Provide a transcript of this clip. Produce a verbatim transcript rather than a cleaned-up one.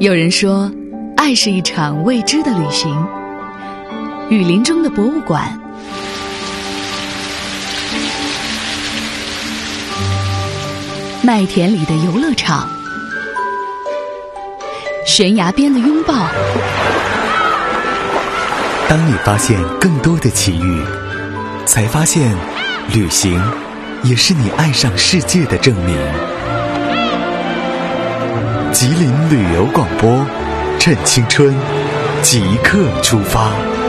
有人说，爱是一场未知的旅行，雨林中的博物馆，麦田里的游乐场，悬崖边的拥抱。 当你发现更多的奇遇，才发现旅行也是你爱上世界的证明。吉林旅游广播，趁青春，即刻出发。